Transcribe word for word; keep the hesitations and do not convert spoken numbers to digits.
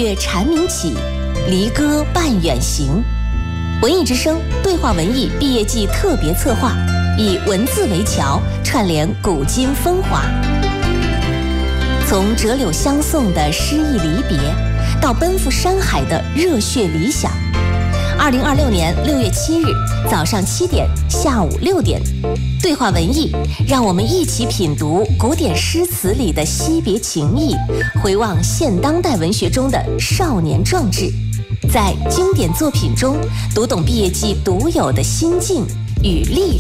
月蝉鸣起，离歌半远行。文艺之声对话文艺毕业季特别策划，以文字为桥，串联古今风华。从折柳相送的诗意离别，到奔赴山海的热血理想。二零二六年六月七日早上七点，下午六点，对话文艺，让我们一起品读古典诗词里的惜别情谊，回望现当代文学中的少年壮志，在经典作品中读懂毕业季独有的心境与力量。